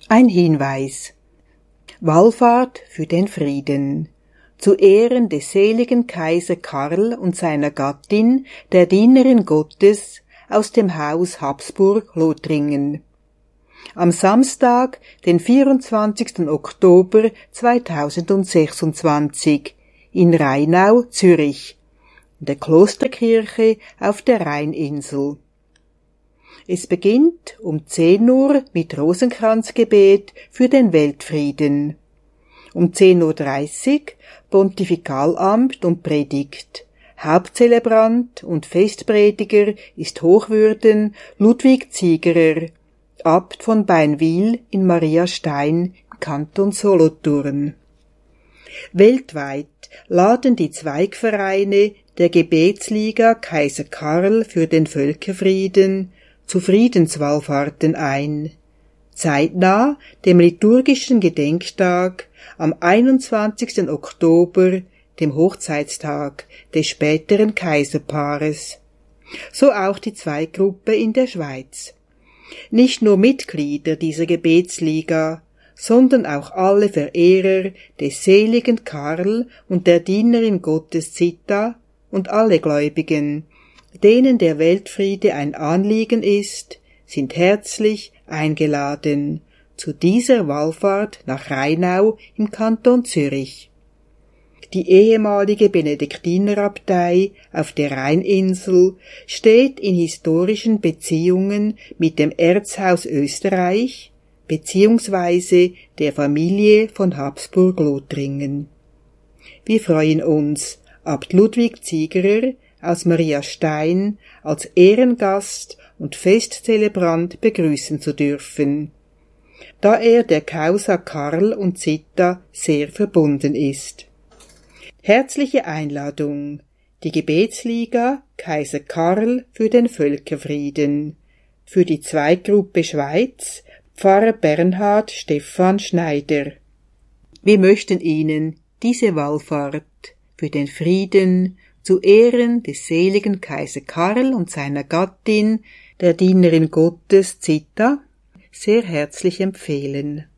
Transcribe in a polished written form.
Ein Hinweis. Wallfahrt für den Frieden. Zu Ehren des seligen Kaiser Karl und seiner Gattin, der Dienerin Gottes, aus dem Haus Habsburg-Lothringen. Am Samstag, den 24. Oktober 2026, in Rheinau, Zürich, in der Klosterkirche auf der Rheininsel. Es beginnt um 10 Uhr mit Rosenkranzgebet für den Weltfrieden. Um 10:30 Uhr Pontifikalamt und Predigt. Hauptzelebrant und Festprediger ist Hochwürden Ludwig Ziegerer, Abt von Beinwil in Mariastein im Kanton Solothurn. Weltweit laden die Zweigvereine der Gebetsliga Kaiser Karl für den Völkerfrieden zu Friedenswallfahrten ein. Zeitnah dem liturgischen Gedenktag am 21. Oktober, dem Hochzeitstag des späteren Kaiserpaares. So auch die Zweiggruppe in der Schweiz. Nicht nur Mitglieder dieser Gebetsliga, sondern auch alle Verehrer des seligen Karl und der Dienerin Gottes Zita und alle Gläubigen, denen der Weltfriede ein Anliegen ist, sind herzlich eingeladen zu dieser Wallfahrt nach Rheinau im Kanton Zürich. Die ehemalige Benediktinerabtei auf der Rheininsel steht in historischen Beziehungen mit dem Erzhaus Österreich bzw. der Familie von Habsburg-Lothringen. Wir freuen uns, Abt Ludwig Ziegerer aus Mariastein als Ehrengast und Festzelebrant begrüßen zu dürfen, da er der Causa Karl und Zita sehr verbunden ist. Herzliche Einladung, die Gebetsliga Kaiser Karl für den Völkerfrieden, für die Zweigruppe Schweiz Pfarrer Bernhard Stephan Schneider. Wir möchten Ihnen diese Wallfahrt für den Frieden zu Ehren des seligen Kaiser Karl und seiner Gattin, der Dienerin Gottes Zita, sehr herzlich empfehlen.